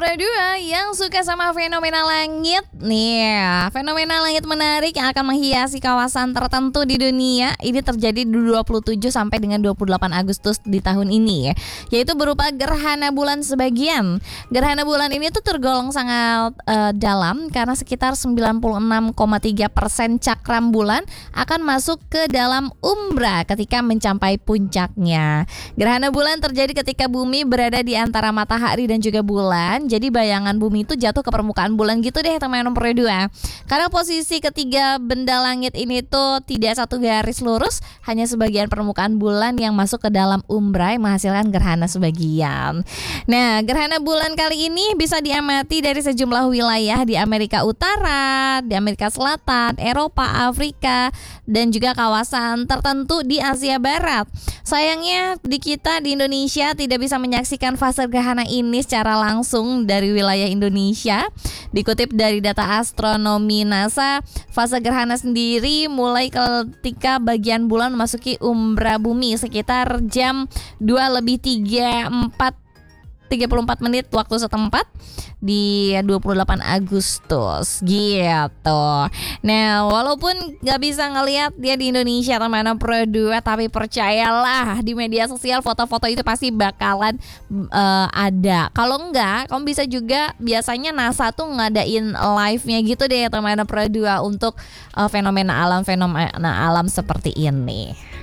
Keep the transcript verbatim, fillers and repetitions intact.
Pro dua yang suka sama fenomena langit nih, fenomena langit menarik yang akan menghiasi kawasan tertentu di dunia ini terjadi di dua puluh tujuh sampai dengan dua puluh delapan Agustus di tahun ini, yaitu berupa gerhana bulan sebagian. Gerhana bulan ini tuh tergolong sangat uh, dalam karena sekitar sembilan puluh enam koma tiga persen cakram bulan akan masuk ke dalam umbra ketika mencapai puncaknya. Gerhana bulan terjadi ketika bumi berada di antara matahari dan juga bulan. Jadi bayangan bumi itu jatuh ke permukaan bulan gitu deh teman-teman Pro dua. Karena posisi ketiga benda langit ini tuh tidak satu garis lurus, hanya sebagian permukaan bulan yang masuk ke dalam umbra yang menghasilkan gerhana sebagian. Nah, gerhana bulan kali ini bisa diamati dari sejumlah wilayah di Amerika Utara, di Amerika Selatan, Eropa, Afrika, dan juga kawasan tertentu di Asia Barat. Sayangnya di kita di Indonesia tidak bisa menyaksikan fase gerhana ini secara langsung dari wilayah Indonesia. Dikutip dari data astronomi NASA, fase gerhana sendiri mulai ketika bagian bulan memasuki umbra bumi sekitar jam dua lebih tiga puluh empat menit waktu setempat di dua puluh delapan Agustus gitu. Nah, walaupun gak bisa ngelihat dia di Indonesia teman-teman Pro dua, tapi percayalah di media sosial foto-foto itu pasti bakalan uh, ada. Kalau enggak, kamu bisa juga, biasanya NASA tuh ngadain live-nya gitu deh teman-teman Pro dua untuk uh, fenomena alam fenomena alam seperti ini.